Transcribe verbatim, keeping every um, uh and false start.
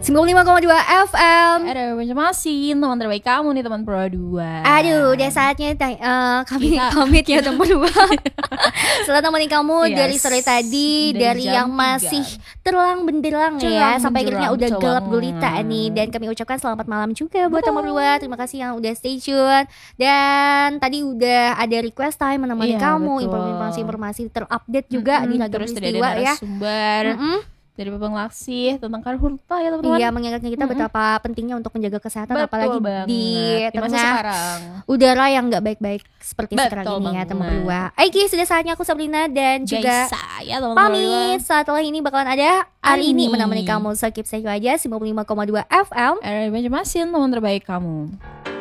sembilan puluh lima koma dua F M. Aduh, Banjarmasin, teman terbaik kamu nih, teman Pro dua. Aduh, udah saatnya uh, kami Kita- pamit ya teman dua. Setelah temenin kamu Yes. dari sore tadi, Dari dari, jam yang masih tiga. terang benderang ya, Cerang sampai akhirnya benderang, udah betul gelap banget. gulita nih. Dan kami ucapkan selamat malam juga buat teman dua. Terima kasih yang udah stay tune. Dan tadi udah ada request time menemani Iya, kamu, betul. informasi-informasi terupdate juga Mm-mm, di Ragam terus tadi ada Peristiwa ya. narasumber Mm-mm. dari Babang Laksih tentang karhutla ya teman-teman. Iya, mengingatkan kita Mm-mm. betapa pentingnya untuk menjaga kesehatan, Betul apalagi banget. di masa tengah sekarang. udara yang nggak baik-baik seperti Betul sekarang ini ya teman banget. berdua. Oke, sudah saatnya aku Sabrina dan juga Guys, saya teman pamit. Setelah ini bakalan ada hari ini Arini. menemani kamu. So keep stay aja sembilan puluh lima koma dua F M. Era Banjarmasin, teman terbaik kamu.